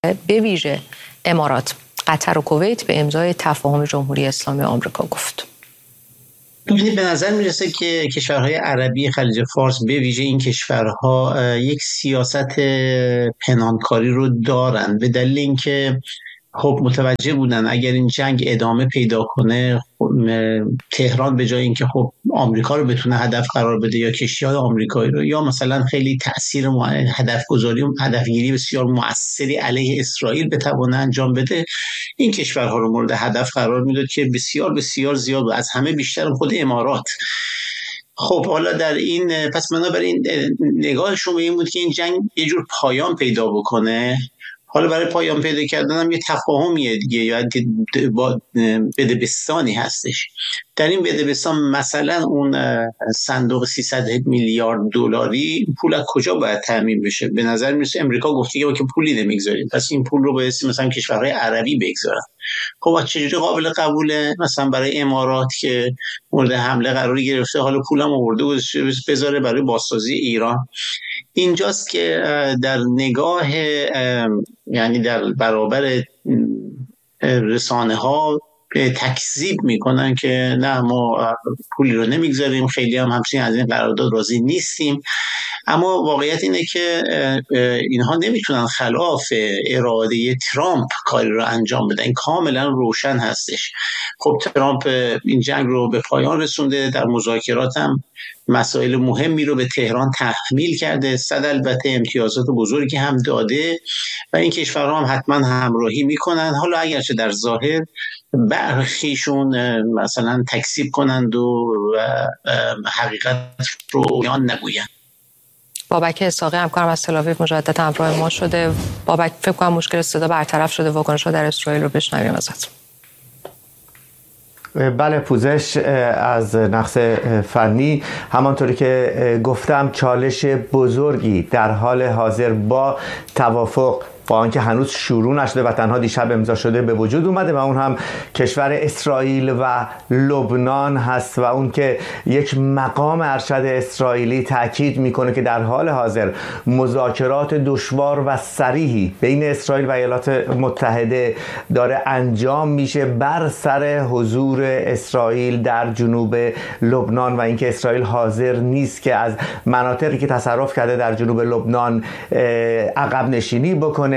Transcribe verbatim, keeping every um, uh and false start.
به ویژه امارات، قطر و کویت به امضای تفاهم جمهوری اسلامی آمریکا گفت. به نظر میرسه که کشورهای عربی خلیج فارس به ویژه این کشورها یک سیاست پنهانکاری رو دارن، به دلیل اینکه خب متوجه بودن اگر این جنگ ادامه پیدا کنه تهران به جای اینکه خب آمریکا رو بتونه هدف قرار بده یا کشتی‌های آمریکایی رو، یا مثلا خیلی تأثیر هدف گذاری و هدفگیری بسیار مؤثری علیه اسرائیل بتونه انجام بده، این کشورها رو مورد هدف قرار میداد که بسیار بسیار زیاد و از همه بیشتر خود امارات. خب حالا در این پس بنابراین نگاهشون به این بود که این جنگ یه جور پایان پیدا بکنه. حالا برای پایان پیدا کردن هم یه تفاهمیه دیگه، یا با بدبستانی هستش. در این بدبستان مثلا اون صندوق سیصد میلیارد دلاری پول از کجا باید تامین بشه؟ به نظر میرسه امریکا گفته که پولی نمیگذاریم، پس این پول رو باید مثلا کشورهای عربی بگذارن. خب چجوری قابل قبوله مثلا برای امارات که مورد حمله قراری گرفته، حالا پولم آورده بذاره برای بازسازی ایران؟ اینجاست که در نگاه یعنی در برابر رسانه ها تکذیب میکنن که نه ما پولی رو نمیگذاریم، خیلی هم همچنین از این قرارداد راضی نیستیم. اما واقعیت اینه که اینها نمیتونن خلاف اراده ترامپ کاری رو انجام بدن، این کاملا روشن هستش. خب ترامپ این جنگ رو به پایان رسونده، در مذاکرات هم مسائل مهمی رو به تهران تحمیل کرده، صد البته امتیازات بزرگی هم داده و این کشورها هم حتما همراهی میکنن. حالا اگرچه در ظاهر برخیشون مثلا تکذیب کنند و حقیقت رو بیان نگویند. بابک اسحاقی همکارم از تل‌آویو مجددا همراه ما شده. بابک، فکر کنم مشکل صدا برطرف شده، واکنش‌ها در اسرائیل رو بشنویم ازت. بله، پوزش از نقص فنی. همانطوری که گفتم چالش بزرگی در حال حاضر با توافق با آنکه هنوز شروع نشده و تنها دیشب امضا شده به وجود اومده و اون هم کشور اسرائیل و لبنان هست و اون که یک مقام ارشد اسرائیلی تاکید میکنه که در حال حاضر مذاکرات دشوار و صریحی بین اسرائیل و ایالات متحده داره انجام میشه بر سر حضور اسرائیل در جنوب لبنان و اینکه اسرائیل حاضر نیست که از مناطقی که تصرف کرده در جنوب لبنان عقب نشینی بکنه